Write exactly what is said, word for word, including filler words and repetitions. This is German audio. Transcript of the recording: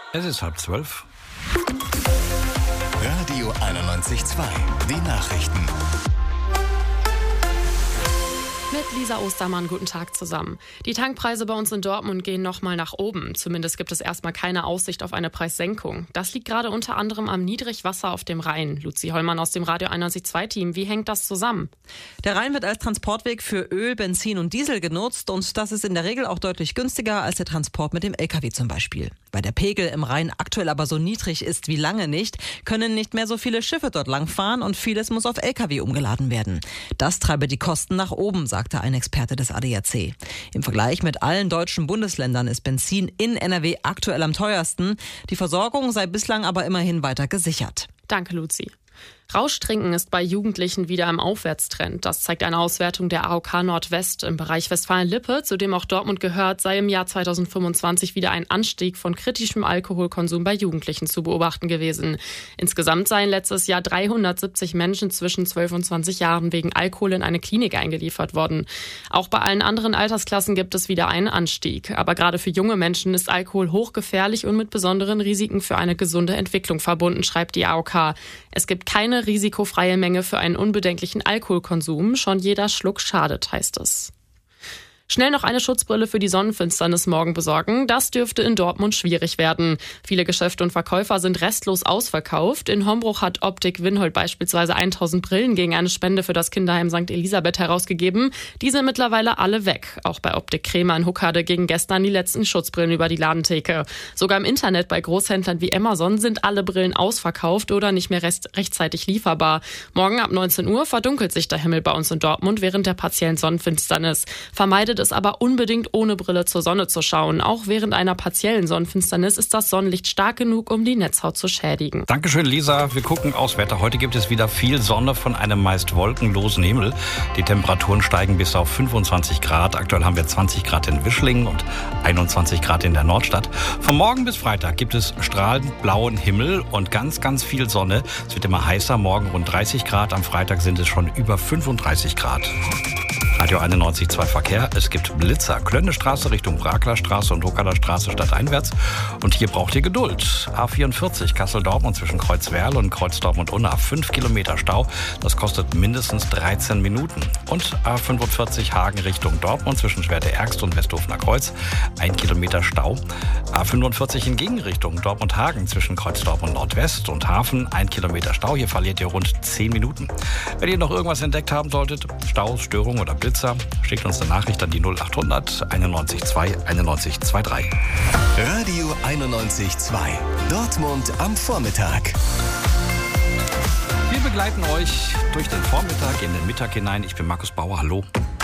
Es ist halb zwölf. Radio einundneunzig Komma zwei, die Nachrichten. Mit Lisa Ostermann, guten Tag zusammen. Die Tankpreise bei uns in Dortmund gehen nochmal nach oben. Zumindest gibt es erstmal keine Aussicht auf eine Preissenkung. Das liegt gerade unter anderem am Niedrigwasser auf dem Rhein. Luzi Hollmann aus dem Radio einundneunzig Komma zwei Team. Wie hängt das zusammen? Der Rhein wird als Transportweg für Öl, Benzin und Diesel genutzt und das ist in der Regel auch deutlich günstiger als der Transport mit dem L K W zum Beispiel. Weil der Pegel im Rhein aktuell aber so niedrig ist wie lange nicht, können nicht mehr so viele Schiffe dort langfahren und vieles muss auf L K W umgeladen werden. Das treibe die Kosten nach oben, sagte ein Experte des A D A C. Im Vergleich mit allen deutschen Bundesländern ist Benzin in N R W aktuell am teuersten. Die Versorgung sei bislang aber immerhin weiter gesichert. Danke, Luzi. Rauschtrinken ist bei Jugendlichen wieder im Aufwärtstrend. Das zeigt eine Auswertung der A O K Nordwest. Im Bereich Westfalen-Lippe, zu dem auch Dortmund gehört, sei im Jahr zweitausendfünfundzwanzig wieder ein Anstieg von kritischem Alkoholkonsum bei Jugendlichen zu beobachten gewesen. Insgesamt seien letztes Jahr dreihundertsiebzig Menschen zwischen zwölf und zwanzig Jahren wegen Alkohol in eine Klinik eingeliefert worden. Auch bei allen anderen Altersklassen gibt es wieder einen Anstieg. Aber gerade für junge Menschen ist Alkohol hochgefährlich und mit besonderen Risiken für eine gesunde Entwicklung verbunden, schreibt die A O K. Es gibt keine risikofreie Menge für einen unbedenklichen Alkoholkonsum. Schon jeder Schluck schadet, heißt es. Schnell noch eine Schutzbrille für die Sonnenfinsternis morgen besorgen. Das dürfte in Dortmund schwierig werden. Viele Geschäfte und Verkäufer sind restlos ausverkauft. In Hombruch hat Optik Winhold beispielsweise tausend Brillen gegen eine Spende für das Kinderheim Sankt Elisabeth herausgegeben. Die sind mittlerweile alle weg. Auch bei Optik Kremer in Huckade gingen gestern die letzten Schutzbrillen über die Ladentheke. Sogar im Internet bei Großhändlern wie Amazon sind alle Brillen ausverkauft oder nicht mehr rest- rechtzeitig lieferbar. Morgen ab neunzehn Uhr verdunkelt sich der Himmel bei uns in Dortmund während der partiellen Sonnenfinsternis. Vermeidet es aber unbedingt ohne Brille zur Sonne zu schauen. Auch während einer partiellen Sonnenfinsternis ist das Sonnenlicht stark genug, um die Netzhaut zu schädigen. Dankeschön, Lisa. Wir gucken aufs Wetter. Heute gibt es wieder viel Sonne von einem meist wolkenlosen Himmel. Die Temperaturen steigen bis auf fünfundzwanzig Grad. Aktuell haben wir zwanzig Grad in Wischlingen und einundzwanzig Grad in der Nordstadt. Von morgen bis Freitag gibt es strahlend blauen Himmel und ganz, ganz viel Sonne. Es wird immer heißer. Morgen rund dreißig Grad. Am Freitag sind es schon über fünfunddreißig Grad. Radio einundneunzig Komma zwei Verkehr. Es gibt Blitzer. Klönnestraße Richtung Braklerstraße und Huckader Straße stadteinwärts. Und hier braucht ihr Geduld. A vierundvierzig Kassel-Dortmund zwischen Kreuzwerl und Kreuzdortmund-Unna. fünf Kilometer Stau. Das kostet mindestens dreizehn Minuten. Und A fünfundvierzig Hagen Richtung Dortmund zwischen Schwerte-Ergst und Westhofener Kreuz. ein Kilometer Stau. A fünfundvierzig in Gegenrichtung Dortmund-Hagen zwischen Kreuzdortmund Nordwest und Hafen. ein Kilometer Stau. Hier verliert ihr rund zehn Minuten. Wenn ihr noch irgendwas entdeckt haben solltet, Staus, Störungen oder Blitzer, schickt uns eine Nachricht an die null achthundert einundneunzig zwei einundneunzig zweiunddreißig. Radio einundneunzig Komma zwei. Dortmund am Vormittag. Wir begleiten euch durch den Vormittag in den Mittag hinein. Ich bin Markus Bauer. Hallo.